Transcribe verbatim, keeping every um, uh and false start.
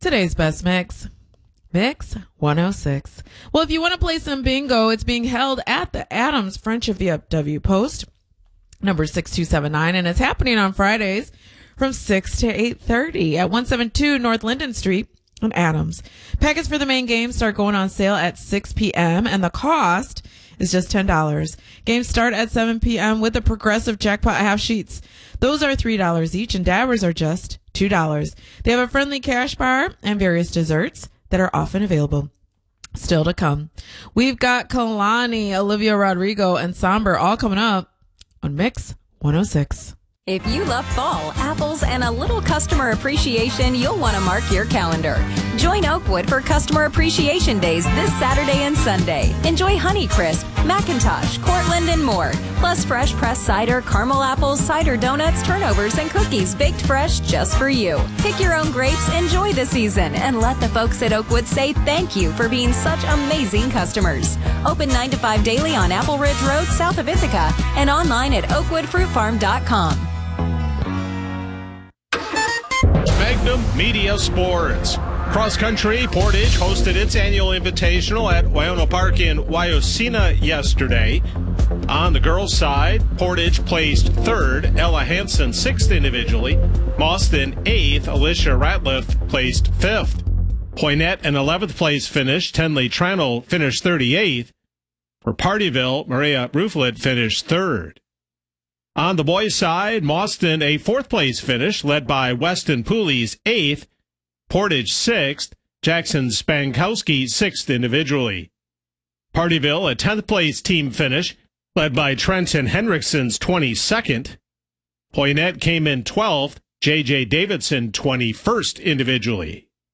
Today's best mix, Mix one oh six. Well, if you want to play some bingo, it's being held at the Adams French V F W Post, number six two seven nine, and it's happening on Fridays from six to eight thirty at one seventy-two North Linden Street in Adams. Packets for the main game start going on sale at six p.m., and the cost is just ten dollars. Games start at seven p.m. with the progressive jackpot half sheets. Those are three dollars each, and dabbers are just two dollars. They have a friendly cash bar and various desserts that are often available. Still to come, we've got Kalani, Olivia Rodrigo, and Somber all coming up on Mix one oh six. If you love fall, apples, and a little customer appreciation, you'll want to mark your calendar. Join Oakwood for Customer Appreciation Days this Saturday and Sunday. Enjoy Honeycrisp, Macintosh, Cortland, and more. Plus fresh pressed cider, caramel apples, cider donuts, turnovers, and cookies baked fresh just for you. Pick your own grapes, enjoy the season, and let the folks at Oakwood say thank you for being such amazing customers. Open nine to five daily on Apple Ridge Road, south of Ithaca, and online at oakwood fruit farm dot com. Magnum Media Sports. Cross Country Portage hosted its annual invitational at Waiona Park in Wyocena yesterday. On the girls' side, Portage placed third, Ella Hansen sixth individually, Mauston eighth, Alicia Ratliff placed fifth. Poynette an eleventh place finish, Tenley Tranel finished thirty-eighth. For Partyville, Maria Rufflet finished third. On the boys' side, Mauston a fourth place finish, led by Weston Pooley's eighth, Portage sixth, Jackson Spankowski sixth individually. Partyville a tenth place team finish, led by Trenton Henriksen's twenty-second. Poynette came in twelfth, J J Davidson twenty-first individually.